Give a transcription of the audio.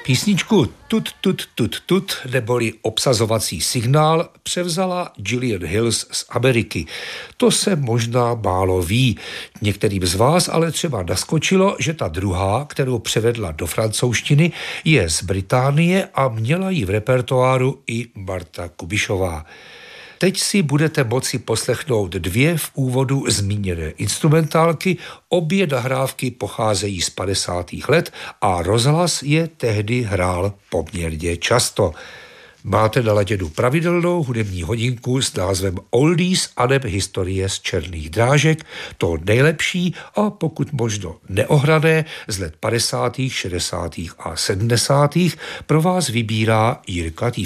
Písničku Tut, tut, tut, tut, neboli obsazovací signál, převzala Gillian Hills z Ameriky. To se možná málo ví. Některým z vás ale třeba naskočilo, že ta druhá, kterou převedla do francouzštiny, je z Británie a měla ji v repertoáru i Marta Kubišová. Teď si budete moci poslechnout dvě v úvodu zmíněné instrumentálky, obě nahrávky pocházejí z 50. let a rozhlas je tehdy hrál poměrně často. Máte naladěnou pravidelnou hudební hodinku s názvem Oldies aneb historie z černých drážek, to nejlepší a pokud možno neohrané z let 50., 60. a 70. pro vás vybírá Jirka Týfký.